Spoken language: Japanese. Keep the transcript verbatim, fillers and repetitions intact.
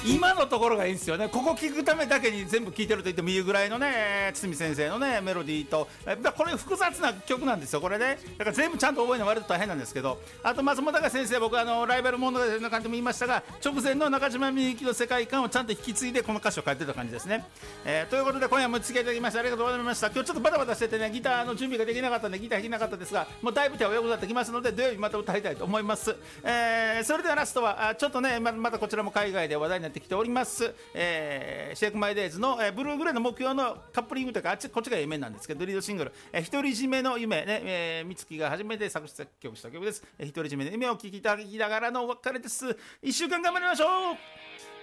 今のところがいいんですよね。ここ聞くためだけに全部聞いてると言ってもいいぐらいのね、堤先生のねメロディーと、やっぱこれ複雑な曲なんですよこれね。だから全部ちゃんと覚えるの割と大変なんですけど、あと松本隆先生、僕あのライバル物語の感じも言いましたが、直前の中島みゆきの世界観をちゃんと引き継いでこの歌詞を書いてた感じですね。えー、ということで今夜も付き合いいただきましてありがとうございました。今日ちょっとバタバタしててね、ギターの準備ができなかったんでギター弾けなかったですが、もうだいぶ手は良くなってきますので土曜日また歌いたいと思います。えー、それではラストはあちょっとね ま, またこちらも海外で話題になってきております、えー、シェイクマイデイズの、えー、ブルーグレーの目標のカップリングというか、あっちこっちが A 面なんですけど、リードシングル、えー、独り占めの夢ね、えー、美月が初めて作詞作曲した曲です。えー、独り占めの夢を聴きいただきながらのお別れです。いっしゅうかん頑張りましょう。